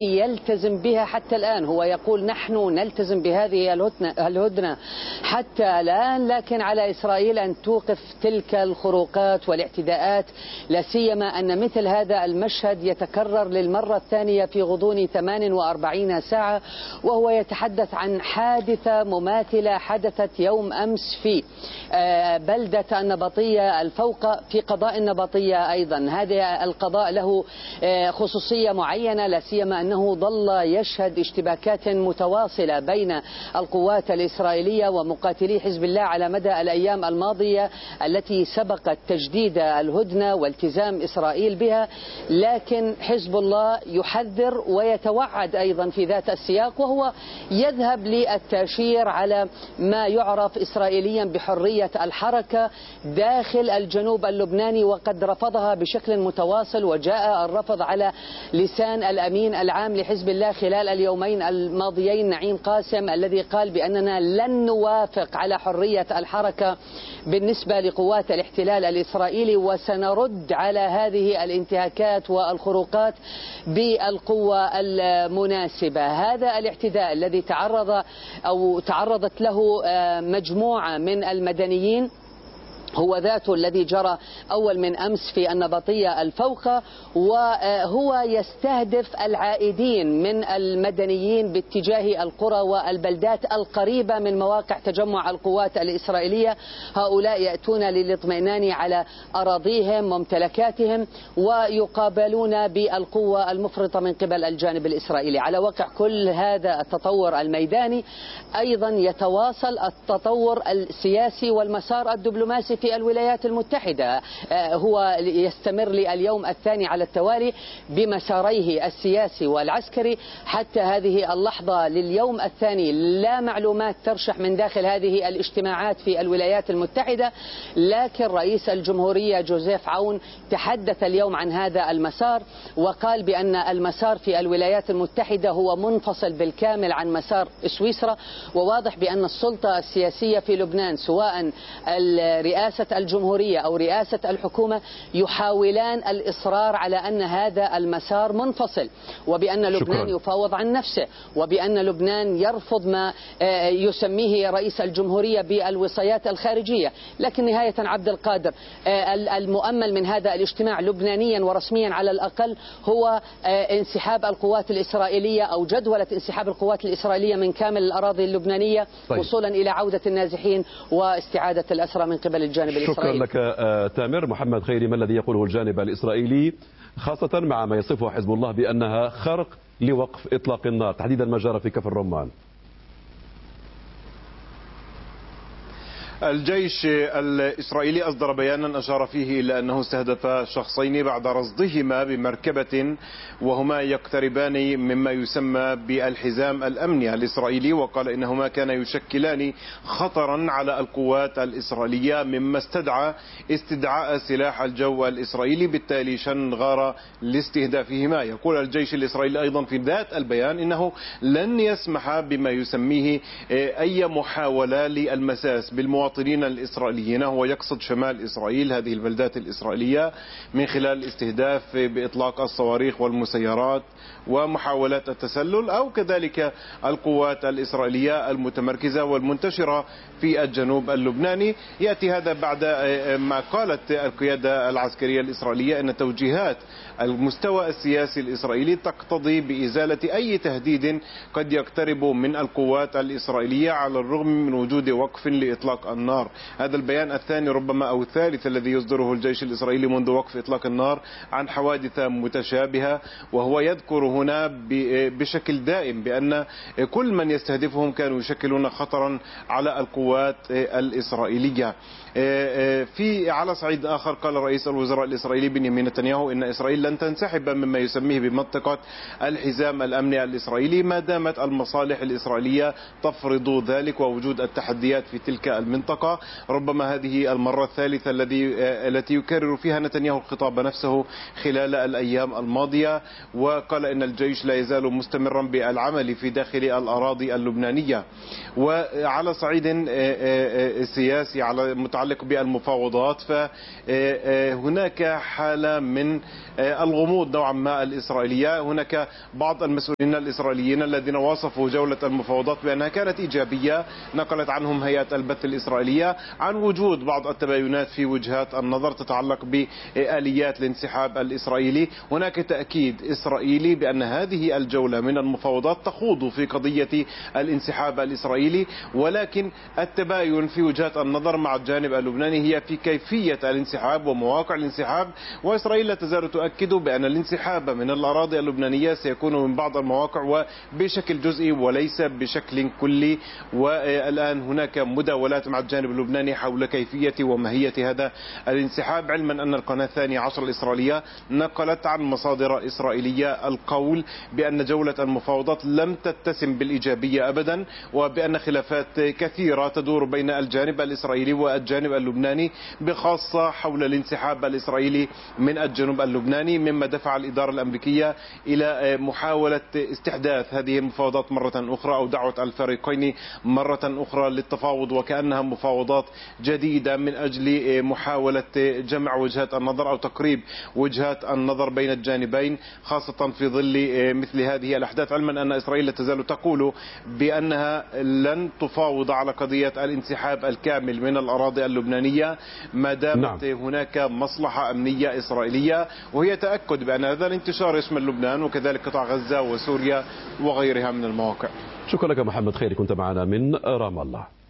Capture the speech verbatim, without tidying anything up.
يلتزم بها حتى الآن. هو يقول نحن نلتزم بهذه الهدنة حتى الآن، لكن على إسرائيل أن توقف تلك الخروقات والاعتداءات، لا سيما أن مثل هذا المشهد يتكرر للمرة الثانية في غضون ثمان وأربعين ساعة، وهو يتحدث عن حادثة مماثلة حدثت يوم أمس في بلدة النبطية الفوق في قضاء النبطية أيضا. هذا القضاء له خصوصية معينة، لا سيما أنه ظل يشهد اشتباكات متواصلة بين القوات الإسرائيلية ومقاتلي حزب الله على مدى الأيام الماضية التي سبقت تجديد الهدنة والتزام إسرائيل بها، لكن حزب الله يحذر ويتوعد أيضا في ذات السياق، وهو يذهب للتأشير على ما يعرف إسرائيليا بحرية الحركة داخل الجنوب اللبناني، وقد رفضها بشكل متواصل، وجاء الرفض على لسان الأمين العام لحزب الله خلال اليومين الماضيين نعيم قاسم، الذي قال بأننا لن نوافق على حرية الحركة بالنسبة لقوات الاحتلال الإسرائيلي، وسنرد على هذه الانتهاكات والخروقات بالقوة المناسبة. هذا الاعتداء الذي تعرض أو تعرضت له مجموعة من المدنيين هو ذاته الذي جرى أول من أمس في النبطية الفوق، وهو يستهدف العائدين من المدنيين باتجاه القرى والبلدات القريبة من مواقع تجمع القوات الإسرائيلية. هؤلاء يأتون للاطمئنان على أراضيهم وممتلكاتهم ويقابلون بالقوة المفرطة من قبل الجانب الإسرائيلي. على وقع كل هذا التطور الميداني أيضا يتواصل التطور السياسي والمسار الدبلوماسي في الولايات المتحدة. هو يستمر لليوم الثاني على التوالي بمساريه السياسي والعسكري حتى هذه اللحظة. لليوم الثاني لا معلومات ترشح من داخل هذه الاجتماعات في الولايات المتحدة، لكن رئيس الجمهورية جوزيف عون تحدث اليوم عن هذا المسار، وقال بأن المسار في الولايات المتحدة هو منفصل بالكامل عن مسار سويسرا، وواضح بأن السلطة السياسية في لبنان سواء الرئاسة الجمهورية أو رئاسة الحكومة يحاولان الإصرار على أن هذا المسار منفصل، وبأن لبنان شكرا. يفاوض عن نفسه، وبأن لبنان يرفض ما يسميه رئيس الجمهورية بالوصايات الخارجية. لكن نهاية عبد القادر، المؤمل من هذا الاجتماع لبنانيا ورسميا على الأقل هو انسحاب القوات الإسرائيلية أو جدولة انسحاب القوات الإسرائيلية من كامل الأراضي اللبنانية طيب. وصولا إلى عودة النازحين واستعادة الأسرى من قبل الجانب الإسرائيلي. شكرا لك تامر. محمد خيري، ما الذي يقوله الجانب الإسرائيلي خاصة مع ما يصفه حزب الله بأنها خرق لوقف إطلاق النار، تحديدا ما جرى في كفر رمان؟ الجيش الإسرائيلي أصدر بيانا أشار فيه إلى أنه استهدف شخصين بعد رصدهما بمركبة وهما يقتربان مما يسمى بالحزام الأمني الإسرائيلي، وقال إنهما كانا يشكلان خطرا على القوات الإسرائيلية، مما استدعى استدعاء سلاح الجو الإسرائيلي، بالتالي شن غارة لاستهدافهما. يقول الجيش الإسرائيلي أيضا في ذات البيان إنه لن يسمح بما يسميه أي محاولة للمساس بالمواطنين الإسرائيليين، هو يقصد شمال إسرائيل هذه البلدات الإسرائيلية، من خلال استهداف بإطلاق الصواريخ والمسيرات ومحاولات التسلل، أو كذلك القوات الإسرائيلية المتمركزة والمنتشرة في الجنوب اللبناني. يأتي هذا بعد ما قالت القيادة العسكرية الإسرائيلية أن توجيهات المستوى السياسي الإسرائيلي تقتضي بإزالة أي تهديد قد يقترب من القوات الإسرائيلية على الرغم من وجود وقف لإطلاق النار. هذا البيان الثاني ربما أو الثالث الذي يصدره الجيش الإسرائيلي منذ وقف إطلاق النار عن حوادث متشابهة، وهو يذكر هنا بشكل دائم بأن كل من يستهدفهم كانوا يشكلون خطرا على القوات الإسرائيلية. في على صعيد آخر قال رئيس الوزراء الإسرائيلي بنيامين نتنياهو إن إسرائيل لن تنسحب مما يسميه بمنطقة الحزام الأمني الإسرائيلي ما دامت المصالح الإسرائيلية تفرض ذلك ووجود التحديات في تلك المنطقة. المنطقة. ربما هذه المرة الثالثة الذي التي يكرر فيها نتنياهو الخطاب نفسه خلال الأيام الماضية، وقال إن الجيش لا يزال مستمرا بالعمل في داخل الأراضي اللبنانية. وعلى صعيد سياسي على متعلق بالمفاوضات، فهناك حالة من الغموض نوعا ما الإسرائيلية. هناك بعض المسؤولين الإسرائيليين الذين وصفوا جولة المفاوضات بأنها كانت إيجابية، نقلت عنهم هيئة البث الإسرائيلية عن وجود بعض التباينات في وجهات النظر تتعلق بآليات الانسحاب الإسرائيلي. هناك تأكيد إسرائيلي بأن هذه الجولة من المفاوضات تخوض في قضية الانسحاب الإسرائيلي، ولكن التباين في وجهات النظر مع الجانب اللبناني هي في كيفية الانسحاب ومواقع الانسحاب. وإسرائيل لا تزال تؤكد بأن الانسحاب من الأراضي اللبنانية سيكون من بعض المواقع وبشكل جزئي وليس بشكل كلي. والآن هناك مداولات مع الجانب اللبناني حول كيفية وماهية هذا الانسحاب، علما أن القناة الثانية عشر الإسرائيلية نقلت عن مصادر إسرائيلية القول بأن جولة المفاوضات لم تتسم بالإيجابية أبدا، وبأن خلافات كثيرة تدور بين الجانب الإسرائيلي والجانب اللبناني، بخاصة حول الانسحاب الإسرائيلي من الجنوب اللبناني، مما دفع الإدارة الأمريكية إلى محاولة استحداث هذه المفاوضات مرة أخرى، أو دعوة الفريقين مرة أخرى للتفاوض، وكأنها مفاوضات جديدة من أجل محاولة جمع وجهات النظر أو تقريب وجهات النظر بين الجانبين، خاصة في ظل مثل هذه الأحداث، علما أن إسرائيل لا تزال تقول بأنها لن تفاوض على قضية الانسحاب الكامل من الأراضي اللبنانية ما دامت نعم. هناك مصلحة أمنية إسرائيلية، وهي تأكد بأن هذا الانتشار يشمل لبنان وكذلك قطاع غزة وسوريا وغيرها من المواقع. شكرا لك محمد خيري، كنت معنا من رام الله.